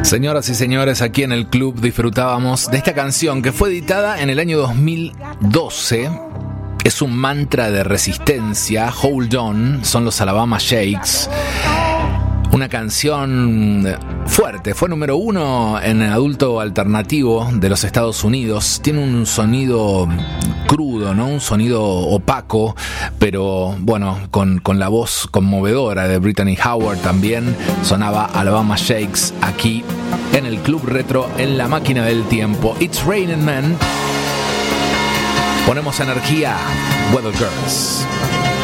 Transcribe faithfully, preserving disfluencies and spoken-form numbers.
Señoras y señores, aquí en el club disfrutábamos de esta canción que fue editada en el año dos mil doce. Es un mantra de resistencia. Hold On, son los Alabama Shakes. Una canción fuerte, fue número uno en adulto alternativo de los Estados Unidos. Tiene un sonido crudo, ¿no? Un sonido opaco, pero bueno, con, con la voz conmovedora de Brittany Howard también sonaba Alabama Shakes aquí en el Club Retro, en la máquina del tiempo. It's Raining Men. Ponemos energía, Weather Girls.